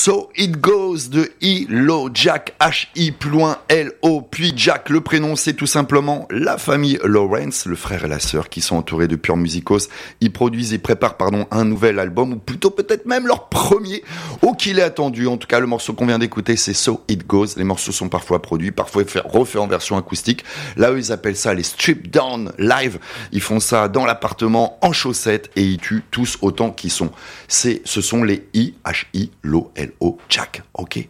So It Goes de Ilo Jack, H-I plus loin L-O, puis Jack, le prénom c'est tout simplement la famille Lawrence, le frère et la sœur qui sont entourés de pure musicos. Ils produisent et préparent un nouvel album, ou plutôt peut-être même leur premier, qu'il est attendu. En tout cas, le morceau qu'on vient d'écouter c'est So It Goes. Les morceaux sont parfois produits, parfois refaits en version acoustique. Là, eux, ils appellent ça les Strip Down Live. Ils font ça dans l'appartement, en chaussettes, et ils tuent tous autant qu'ils sont. Ce sont les I-H-I-L-O, Jack, ok.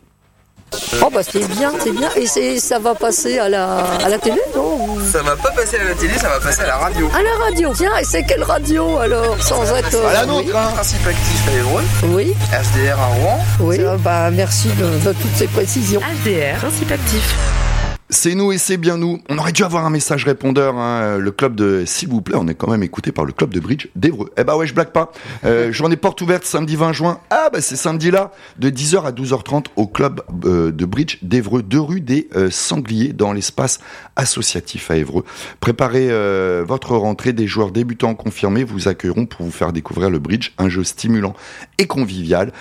Oh bah c'est bien. Et ça va passer à la télé, non? Ça va pas passer à la télé, ça va passer à la radio. À la radio. Tiens, et c'est quelle radio alors? Sans être... À la nôtre, hein. Principe actif à Évreux. Oui. HDR à Rouen. Oui. Bah merci de toutes ces précisions. HDR, principe actif. C'est nous et c'est bien nous. On aurait dû avoir un message répondeur, hein. Le club de, s'il vous plaît, on est quand même écouté par le club de bridge d'Évreux. Eh bah ouais, je blague pas. Journée porte ouverte samedi 20 juin. Ah bah c'est samedi là, de 10h à 12h30 au club de bridge d'Évreux, 2 rue des Sangliers, dans l'espace associatif à Évreux. Préparez votre rentrée. Des joueurs débutants confirmés vous accueilleront pour vous faire découvrir le bridge, un jeu stimulant et convivial.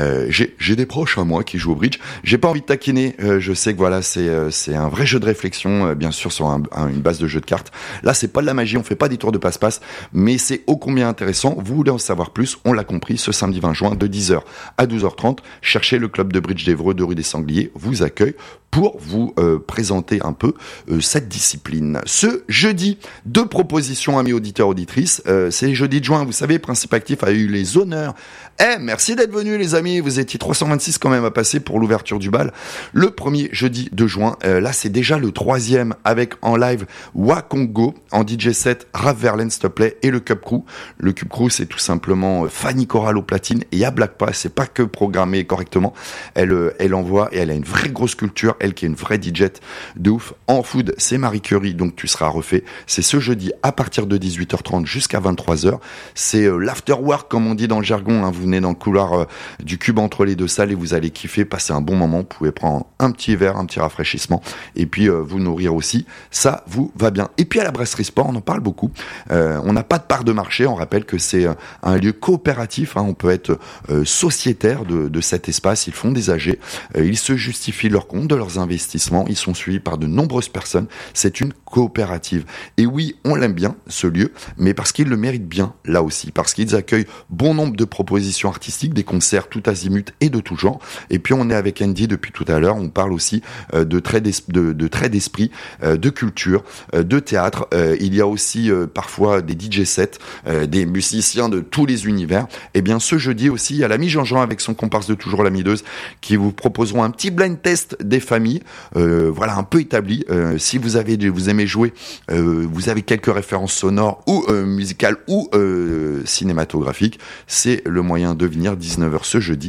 J'ai des proches à moi qui jouent au bridge. J'ai pas envie de taquiner. Je sais que voilà, c'est un vrai jeu de réflexion, bien sûr, sur une base de jeu de cartes. Là, c'est pas de la magie, on fait pas des tours de passe-passe, mais c'est ô combien intéressant. Vous voulez en savoir plus, on l'a compris, ce samedi 20 juin, de 10h à 12h30, cherchez le club de bridge d'Évreux, de rue des Sangliers, vous accueille pour vous présenter un peu cette discipline. Ce jeudi, 2 propositions, amis auditeurs, auditrices. C'est jeudi de juin, vous savez, Principe Actif a eu les honneurs. Merci d'être venus, les amis. Vous étiez 326 quand même à passer pour l'ouverture du bal. Le premier jeudi de juin, là, c'est déjà le 3e avec en live Wakongo, en DJ set Raph Verlaine, s'il te plaît, et le Cube Crew. Le Cube Crew, c'est tout simplement Fanny Corral au platine, et à Black Pass, c'est pas que programmé correctement. Elle envoie, et elle a une vraie grosse culture, elle qui est une vraie DJ de ouf. En food, c'est Marie Curie, donc tu seras refait. C'est ce jeudi à partir de 18h30 jusqu'à 23h. C'est l'afterwork, comme on dit dans le jargon, hein. Vous venez dans le couloir du Cube entre les deux salles et vous allez kiffer, passer un bon moment. Vous pouvez prendre un petit verre, un petit rafraîchissement, et puis vous nourrir aussi. Ça vous va bien. Et puis à la Brasserie Sport, on en parle beaucoup. On n'a pas de part de marché. On rappelle que c'est un lieu coopératif, hein. On peut être sociétaire de cet espace. Ils font des AG. Ils se justifient leur compte, de leurs investissements. Ils sont suivis par de nombreuses personnes. C'est une coopérative. Et oui, on l'aime bien, ce lieu, mais parce qu'ils le méritent bien, là aussi. Parce qu'ils accueillent bon nombre de propositions artistiques, des concerts tout azimut et de tout genre. Et puis on est avec Andy depuis tout à l'heure. On parle aussi de traits d'esprit, de culture, de théâtre. Il y a aussi parfois des DJ sets, des musiciens de tous les univers. Et bien ce jeudi aussi, il y a l'ami Jean-Jean avec son comparse de toujours la Mideuse qui vous proposeront un petit blind test des familles, voilà, un peu établi. Si vous aimez jouer, vous avez quelques références sonores ou musicales ou cinématographiques, c'est le moyen de venir 19h ce jeudi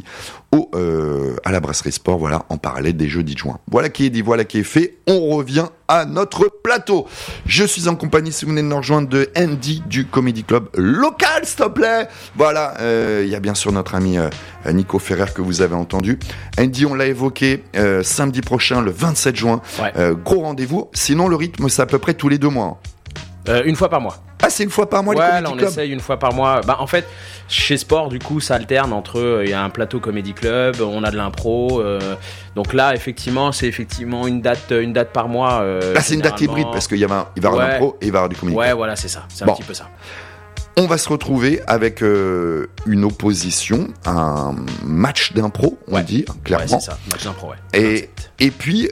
à la Brasserie Sport, voilà, en parallèle des jeudis de juin. Voilà qui est dit, voilà qui est fait. On revient à notre plateau. Je suis en compagnie, si vous venez de nous rejoindre, de Andy du Comedy Club local, s'il te plaît. Voilà, il y a bien sûr notre ami Nico Ferrer que vous avez entendu. Andy, on l'a évoqué, samedi prochain, le 27 juin. Ouais. Gros rendez-vous. Sinon, le rythme, c'est à peu près tous les 2 mois. Une fois par mois. Ah, c'est une fois par mois, ouais, les Comedy on Club. essaye une fois par mois. Bah, en fait, chez Sport, du coup, ça alterne entre, il y a un plateau Comedy Club, on a de l'impro. Donc là, effectivement, c'est effectivement une date par mois. Là, c'est une date hybride parce qu'il va y avoir l'impro et il va y avoir du Comedy Club. Ouais, voilà, c'est ça. C'est un petit peu ça. On va se retrouver avec une opposition, un match d'impro, on dit clairement. Ouais, c'est ça, match d'impro, ouais. Et puis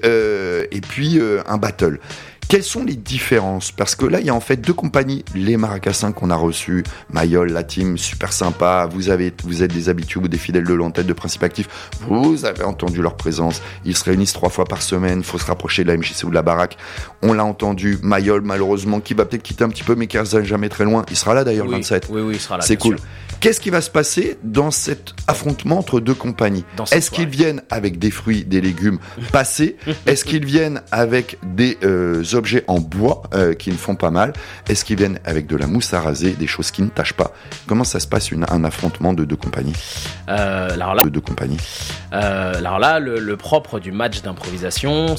un battle. Quelles sont les différences ? Parce que là, il y a en fait 2 compagnies, les Maracassins qu'on a reçus, Mayol, la team, super sympa, vous êtes des habitués ou des fidèles de l'antenne de Principe Actif, vous avez entendu leur présence, ils se réunissent 3 fois par semaine, faut se rapprocher de la MJC ou de la baraque, on l'a entendu, Mayol malheureusement, qui va peut-être quitter un petit peu, mais qui reste jamais très loin, il sera là d'ailleurs le 27. Oui, il sera là. C'est cool. Sûr. Qu'est-ce qui va se passer dans cet affrontement entre 2 compagnies ? Est-ce qu'ils viennent avec des fruits, des légumes passés ? Est-ce qu'ils viennent avec des objets en bois qui ne font pas mal ? Est-ce qu'ils viennent avec de la mousse à raser, des choses qui ne tâchent pas ? Comment ça se passe un affrontement de 2 compagnies ? Alors là, le propre du match d'improvisation,